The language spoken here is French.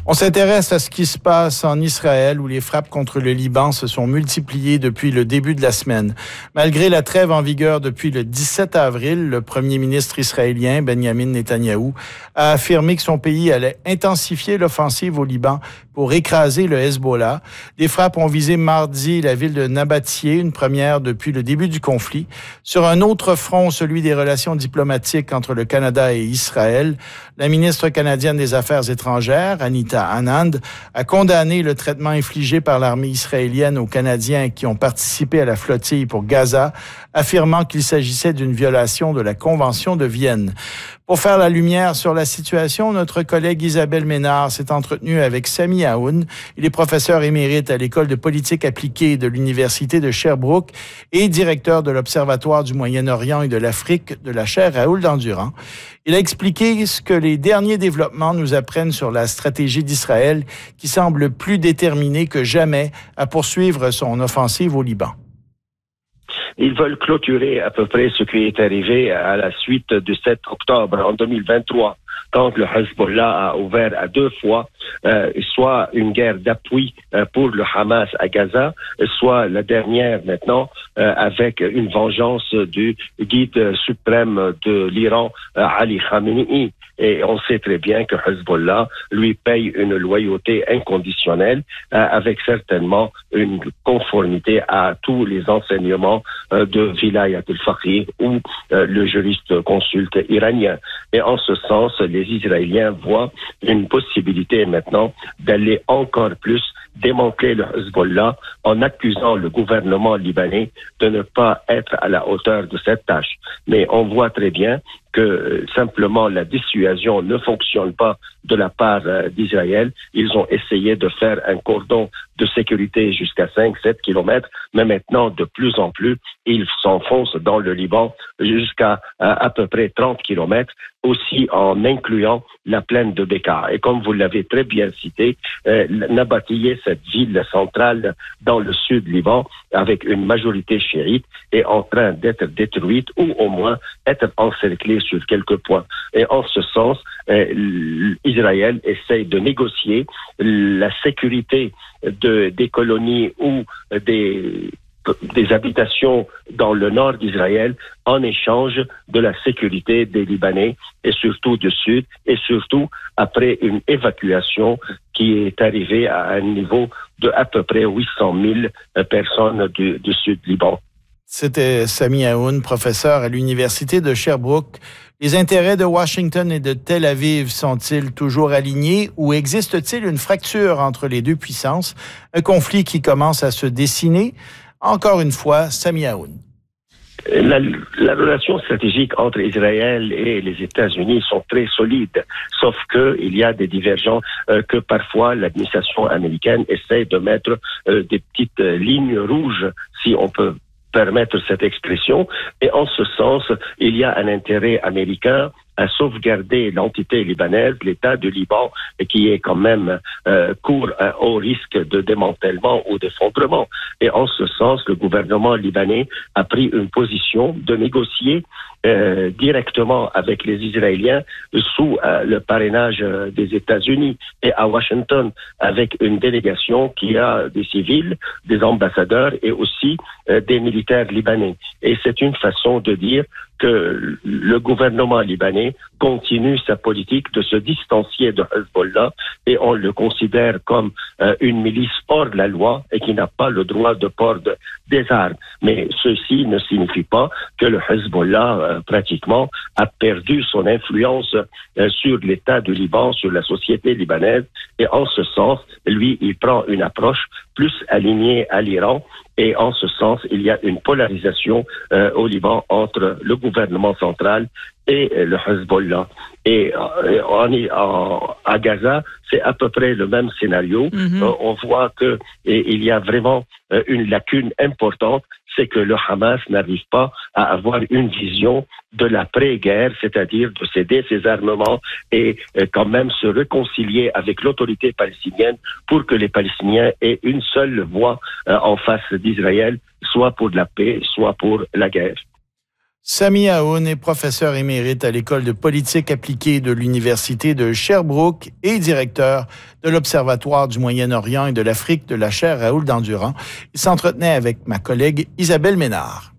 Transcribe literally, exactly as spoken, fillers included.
On s'intéresse à ce qui se passe en Israël où les frappes contre le Liban se sont multipliées depuis le début de la semaine. Malgré la trêve en vigueur depuis le dix-sept avril, le premier ministre israélien, Benjamin Netanyahou, a affirmé que son pays allait intensifier l'offensive au Liban pour écraser le Hezbollah. Des frappes ont visé mardi la ville de Nabatieh, une première depuis le début du conflit. Sur un autre front, celui des relations diplomatiques entre le Canada et Israël, la ministre canadienne des Affaires étrangères, Anita Anand, a condamné le traitement infligé par l'armée israélienne aux Canadiens qui ont participé à la flottille pour Gaza, affirmant qu'il s'agissait d'une violation de la Convention de Vienne. Pour faire la lumière sur la situation, notre collègue Isabelle Ménard s'est entretenue avec Sami Aoun. Il est professeur émérite à l'École de politique appliquée de l'Université de Sherbrooke et directeur de l'Observatoire du Moyen-Orient et de l'Afrique de la chaire Raoul Dandurand. Il a expliqué ce que les derniers développements nous apprennent sur la stratégie d'Israël qui semble plus déterminée que jamais à poursuivre son offensive au Liban. Ils veulent clôturer à peu près ce qui est arrivé à la suite du sept octobre en deux mille vingt-trois, quand le Hezbollah a ouvert à deux fois euh, soit une guerre d'appui euh, pour le Hamas à Gaza, soit la dernière maintenant euh, avec une vengeance du guide suprême de l'Iran, euh, Ali Khamenei. Et on sait très bien que Hezbollah lui paye une loyauté inconditionnelle euh, avec certainement une conformité à tous les enseignements euh, de Vilayat al-Faqih ou euh, le juriste consulte iranien. Et en ce sens, les Israéliens voient une possibilité maintenant d'aller encore plus démanteler le Hezbollah en accusant le gouvernement libanais de ne pas être à la hauteur de cette tâche. Mais on voit très bien que euh, simplement la dissuasion ne fonctionne pas de la part euh, d'Israël. Ils ont essayé de faire un cordon de sécurité jusqu'à cinq à sept kilomètres, mais maintenant, de plus en plus, ils s'enfoncent dans le Liban jusqu'à euh, à peu près trente kilomètres, aussi en incluant la plaine de Bekaa. Et comme vous l'avez très bien cité, euh, Nabatieh, cette ville centrale dans le sud Liban, avec une majorité chiite, est en train d'être détruite ou au moins être encerclée sur quelques points. Et en ce sens, euh, Israël essaye de négocier la sécurité de, des colonies ou des des habitations dans le nord d'Israël en échange de la sécurité des Libanais et surtout du sud et surtout après une évacuation qui est arrivée à un niveau de à peu près huit cent mille personnes du, du sud Liban. C'était Sami Aoun, professeur à l'Université de Sherbrooke. Les intérêts de Washington et de Tel Aviv sont-ils toujours alignés ou existe-t-il une fracture entre les deux puissances, un conflit qui commence à se dessiner? Encore une fois, Sami Aoun. La, la relation stratégique entre Israël et les États-Unis sont très solides, sauf que il y a des divergences euh, que parfois l'administration américaine essaie de mettre euh, des petites euh, lignes rouges, si on peut permettre cette expression. Et en ce sens, il y a un intérêt américain à sauvegarder l'entité libanaise, l'État du Liban, qui est quand même euh, court à haut risque de démantèlement ou d'effondrement. Et en ce sens, le gouvernement libanais a pris une position de négocier euh, directement avec les Israéliens sous euh, le parrainage euh, des États-Unis et à Washington avec une délégation qui a des civils, des ambassadeurs et aussi euh, des militaires libanais. Et c'est une façon de dire que le gouvernement libanais continue sa politique de se distancier de Hezbollah et on le considère comme euh, une milice hors de la loi et qui n'a pas le droit de port de, des armes. Mais ceci ne signifie pas que le Hezbollah euh, pratiquement a perdu son influence euh, sur l'État du Liban, sur la société libanaise et en ce sens, lui, il prend une approche plus alignée à l'Iran. Et en ce sens, il y a une polarisation euh, au Liban entre le gouvernement central et euh, le Hezbollah. Et euh, on est en, à Gaza, c'est à peu près le même scénario. Mm-hmm. Euh, on voit que et, il y a vraiment euh, une lacune importante, c'est que le Hamas n'arrive pas à avoir une vision de l'après-guerre, c'est-à-dire de céder ses armements et euh, quand même se réconcilier avec l'autorité palestinienne pour que les Palestiniens aient une seule voix euh, en face d'Israël, soit pour la paix, soit pour la guerre. Sami Aoun est professeur émérite à l'École de politique appliquée de l'Université de Sherbrooke et directeur de l'Observatoire du Moyen-Orient et de l'Afrique de la chaire Raoul Dandurand. Il s'entretenait avec ma collègue Isabelle Ménard.